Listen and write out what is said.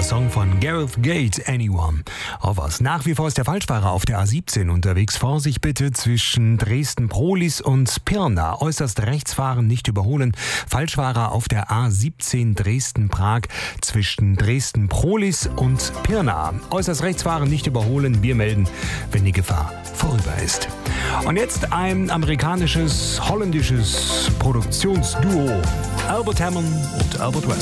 Song von Gareth Gates, Anyone of Us. Nach wie vor ist der Falschfahrer auf der A17 unterwegs. Vorsicht bitte zwischen Dresden-Prohlis und Pirna. Äußerst rechts fahren, nicht überholen. Falschfahrer auf der A17 Dresden-Prag zwischen Dresden-Prohlis und Pirna. Äußerst rechts fahren, nicht überholen. Wir melden, wenn die Gefahr vorüber ist. Und jetzt ein amerikanisches, holländisches Produktionsduo. Albert Hammond und Albert West.